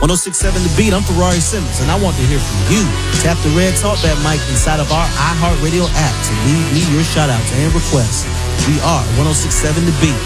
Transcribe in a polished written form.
1067 The Beat, I'm Ferrari Simmons, and I want to hear from you. Tap the red talkback mic inside of our iHeartRadio app to leave me your shout-outs and requests. We are 1067 The Beat.